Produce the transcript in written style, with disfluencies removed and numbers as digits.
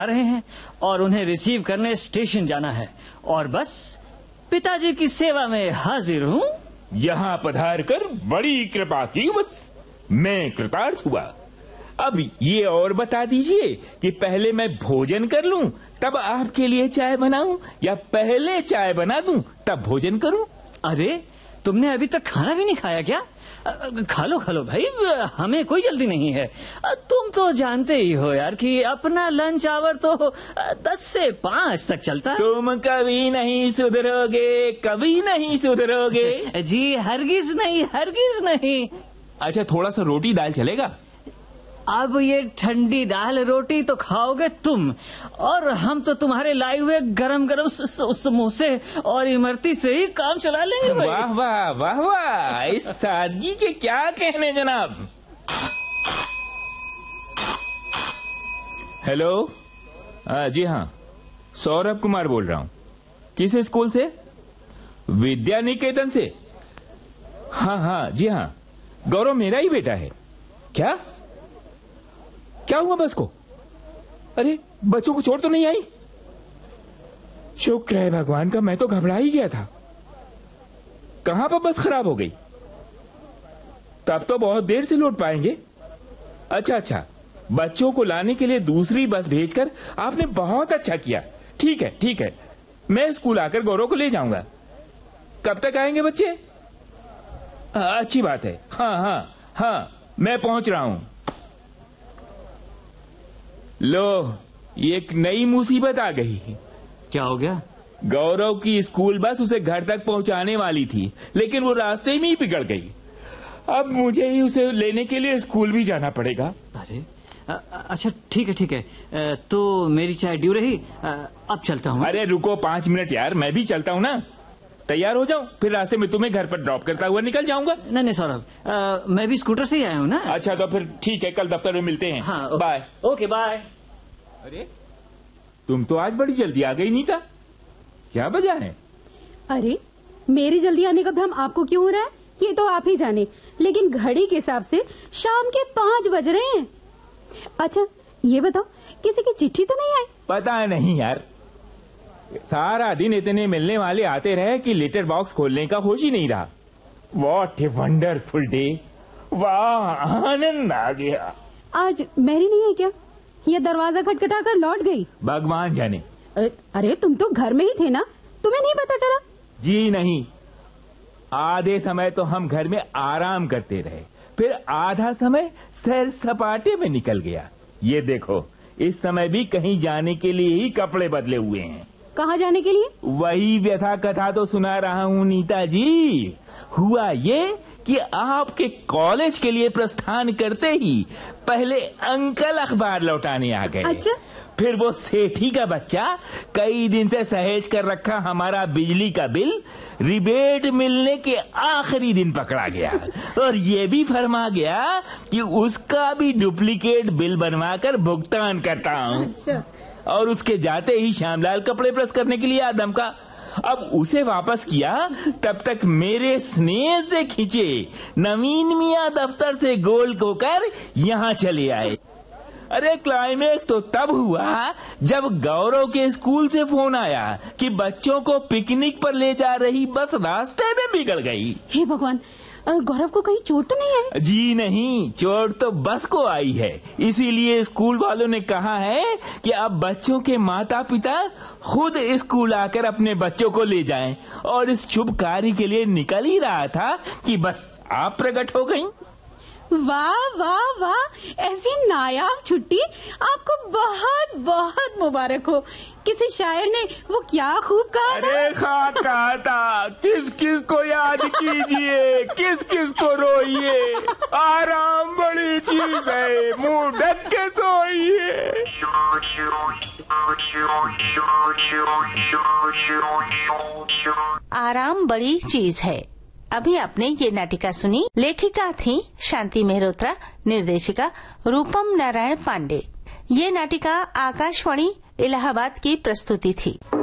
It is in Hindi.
आ रहे हैं और उन्हें रिसीव करने स्टेशन जाना है और बस पिताजी की सेवा में हाजिर हूँ। यहाँ पधार कर बड़ी कृपा की, बस मैं कृतार्थ हुआ। अब ये और बता दीजिए कि पहले मैं भोजन कर लूं तब आपके लिए चाय बनाऊं या पहले चाय बना दूं तब भोजन करूं? अरे तुमने अभी तक खाना भी नहीं खाया क्या? खा लो भाई, हमें कोई जल्दी नहीं है। तुम तो जानते ही हो यार कि अपना लंच आवर तो 10 से 5 तक चलता है। तुम कभी नहीं सुधरोगे, कभी नहीं सुधरोगे। जी हरगिज नहीं। अच्छा थोड़ा सा रोटी दाल चलेगा? अब ये ठंडी दाल रोटी तो खाओगे तुम, और हम तो तुम्हारे लाए हुए गरम समोसे और इमरती से ही काम चला लेंगे भाई। वाह वाह वाह वाह, इस सादगी के क्या कहने जनाब। हेलो, जी हाँ, सौरभ कुमार बोल रहा हूँ। किस स्कूल से? विद्या निकेतन से। हाँ जी हाँ, गौरव मेरा ही बेटा है। क्या हुआ बस को? अरे बच्चों को चोट तो नहीं आई? शुक्र है भगवान का, मैं तो घबरा ही गया था। कहां पर बस खराब हो गई? तब तो बहुत देर से लौट पाएंगे। अच्छा, बच्चों को लाने के लिए दूसरी बस भेजकर आपने बहुत अच्छा किया। ठीक है, मैं स्कूल आकर गौरव को ले जाऊंगा। कब तक आएंगे बच्चे? अच्छी बात है। हाँ, मैं पहुंच रहा हूं। लो, एक नई मुसीबत आ गई। क्या हो गया? गौरव की स्कूल बस उसे घर तक पहुंचाने वाली थी, लेकिन वो रास्ते में ही बिगड़ गई। अब मुझे ही उसे लेने के लिए स्कूल भी जाना पड़ेगा। अरे अच्छा ठीक है, तो मेरी चाय ड्यू रही, अब चलता हूँ। अरे रुको 5 मिनट यार, मैं भी चलता हूँ ना। तैयार हो जाऊं, फिर रास्ते में तुम्हें घर पर ड्रॉप करता हुआ निकल जाऊंगा। नहीं सौरभ, मैं भी स्कूटर से ही आया हूँ ना। अच्छा तो फिर ठीक है, कल दफ्तर में मिलते हैं। हाँ, बाय। Okay bye. अरे तुम तो आज बड़ी जल्दी आ गई नीता, क्या वजह है? अरे मेरी जल्दी आने का भ्रम आपको क्यों हो रहा है, ये तो आप ही जाने, लेकिन घड़ी के हिसाब से शाम के 5 बज रहे हैं। अच्छा ये बताओ, किसी की चिट्ठी तो नहीं आई? पता नहीं यार, सारा दिन इतने मिलने वाले आते रहे कि लेटर बॉक्स खोलने का होश ही नहीं रहा। व्हाट ए वंडरफुल डे, वाह आनंद आ गया। आज मैरी नहीं है क्या? ये दरवाजा खटखटाकर लौट गई। भगवान जाने। अरे तुम तो घर में ही थे ना, तुम्हें नहीं पता चला? जी नहीं, आधे समय तो हम घर में आराम करते रहे, फिर आधा समय सैर सपाटे में निकल गया। ये देखो, इस समय भी कहीं जाने के लिए ही कपड़े बदले हुए हैं। कहाँ जाने के लिए? वही व्यथा कथा तो सुना रहा हूँ नीता जी। हुआ ये कि आपके कॉलेज के लिए प्रस्थान करते ही पहले अंकल अखबार लौटाने आ गए। अच्छा? फिर वो सेठी का बच्चा कई दिन से सहेज कर रखा हमारा बिजली का बिल रिबेट मिलने के आखिरी दिन पकड़ा गया और ये भी फरमा गया कि उसका भी डुप्लीकेट बिल बनवाकर भुगतान करता हूँ। अच्छा। और उसके जाते ही श्यामलाल कपड़े प्रेस करने के लिए आदम का। अब उसे वापस किया, तब तक मेरे स्नेह से खींचे नवीन मियां दफ्तर से गोल्ड होकर यहाँ चले आए। अरे क्लाइमेक्स तो तब हुआ जब गौरव के स्कूल से फोन आया कि बच्चों को पिकनिक पर ले जा रही बस रास्ते में बिगड़ गई। हे भगवान, गौरव को कहीं चोट तो नहीं आई? जी नहीं, चोट तो बस को आई है। इसीलिए स्कूल वालों ने कहा है कि अब बच्चों के माता पिता खुद स्कूल आकर अपने बच्चों को ले जाएं। और इस शुभ कार्य के लिए निकल ही रहा था कि बस आप प्रकट हो गईं। वाह वाह वाह, ऐसी नायाब छुट्टी आपको बहुत बहुत मुबारक हो। किसी शायर ने वो क्या खूब कहा था? अरे कहा था, किस किस को याद कीजिए, किस किस को रोइए, आराम बड़ी चीज है, मुंह ढक के सोइए। आराम बड़ी चीज है। अभी आपने ये नाटिका सुनी। लेखिका थी शांति मेहरोत्रा, निर्देशिका रूपम नारायण पांडे। ये नाटिका आकाशवाणी इलाहाबाद की प्रस्तुति थी।